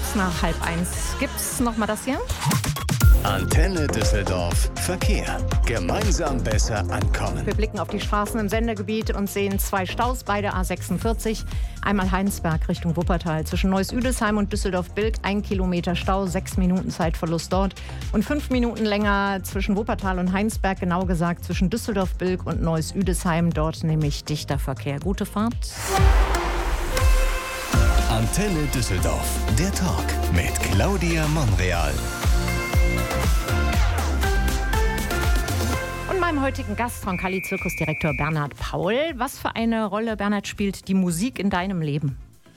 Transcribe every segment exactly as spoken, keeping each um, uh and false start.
kurz nach halb eins. Gibt's noch mal das hier? Antenne Düsseldorf Verkehr. Gemeinsam besser ankommen. Wir blicken auf die Straßen im Sendegebiet und sehen zwei Staus bei der A sechsundvierzig. Einmal Heinsberg Richtung Wuppertal. Zwischen Neuss-Üdesheim und Düsseldorf-Bilk ein Kilometer Stau, sechs Minuten Zeitverlust dort. Und fünf Minuten länger zwischen Wuppertal und Heinsberg, genau gesagt zwischen Düsseldorf-Bilk und Neuss-Üdesheim. Dort nämlich dichter Verkehr. Gute Fahrt. Antenne Düsseldorf, der Talk mit Claudia Monreal. Und meinem heutigen Gast, Roncalli-Zirkusdirektor Bernhard Paul. Was für eine Rolle, Bernhard, spielt die Musik in deinem Leben?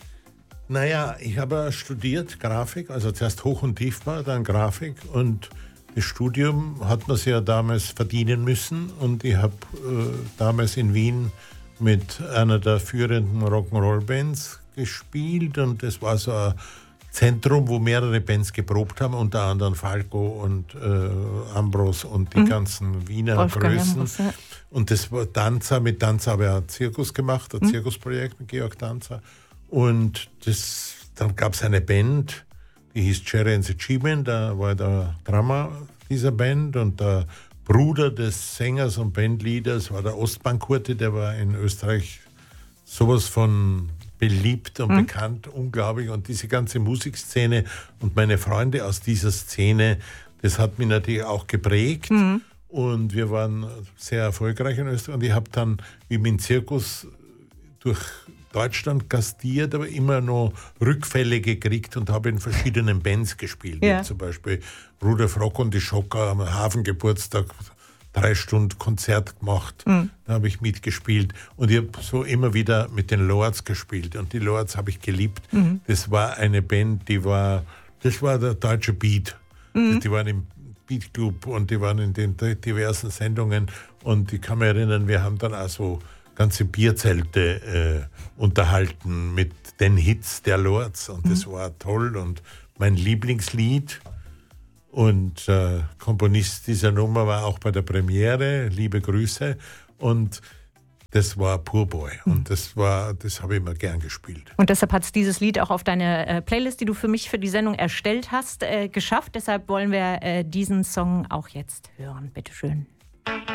Naja, ich habe studiert Grafik, also zuerst Hoch- und Tiefbau, dann Grafik. Und das Studium hat man sich ja damals verdienen müssen. Und ich habe äh, damals in Wien mit einer der führenden Rock'n'Roll-Bands gespielt. Und das war so ein Zentrum, wo mehrere Bands geprobt haben, unter anderem Falco und äh, Ambros und die mhm. ganzen Wiener Wolfgang Größen. Ambros, ja. Und das war Danzer, mit Danzer habe ich ein Zirkus gemacht, ein mhm. Zirkusprojekt mit Georg Danzer. Und das, dann gab es eine Band, die hieß Cherry and the G-Man, da war der Drummer dieser Band und der Bruder des Sängers und Bandleaders war der Ostbankurte, der war in Österreich sowas von beliebt und mhm. bekannt, unglaublich. Und diese ganze Musikszene und meine Freunde aus dieser Szene, das hat mich natürlich auch geprägt. Mhm. Und wir waren sehr erfolgreich in Österreich. Und ich habe dann, wie mit dem Zirkus, durch Deutschland gastiert, aber immer noch Rückfälle gekriegt und habe in verschiedenen Bands gespielt. Ja. Wie zum Beispiel Rudolf Rock und die Schocker am Hafengeburtstag, drei Stunden Konzert gemacht, mhm. da habe ich mitgespielt und ich habe so immer wieder mit den Lords gespielt und die Lords habe ich geliebt. Mhm. Das war eine Band, die war, das war der deutsche Beat. Mhm. Die waren im Beat Club und die waren in den diversen Sendungen und ich kann mich erinnern, wir haben dann auch so ganze Bierzelte äh, unterhalten mit den Hits der Lords und mhm. das war toll und mein Lieblingslied. Und äh, Komponist dieser Nummer war auch bei der Premiere, liebe Grüße. Und das war Poorboy. Mhm. Und das war, das habe ich immer gern gespielt. Und deshalb hat es dieses Lied auch auf deine äh, Playlist, die du für mich für die Sendung erstellt hast, äh, geschafft. Deshalb wollen wir äh, diesen Song auch jetzt hören. Bitte schön.